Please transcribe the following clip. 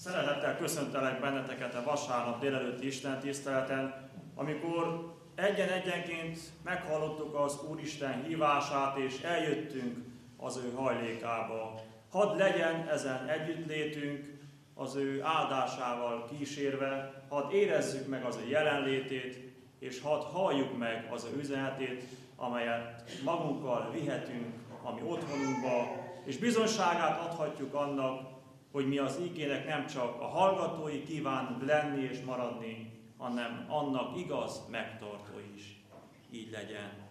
Szeretettel köszöntelek benneteket a vasárnap délelőtti istentiszteleten, amikor egyenként meghallottuk az Úristen hívását, és eljöttünk az ő hajlékába. Hadd legyen ezen együttlétünk az ő áldásával kísérve, hadd érezzük meg az ő jelenlétét, és hadd halljuk meg az ő üzenetét, amelyet magunkkal vihetünk a mi otthonunkba, és bizonyságát adhatjuk annak, hogy mi az igének nem csak a hallgatói kívánunk lenni és maradni, hanem annak igaz megtartói is. Így legyen.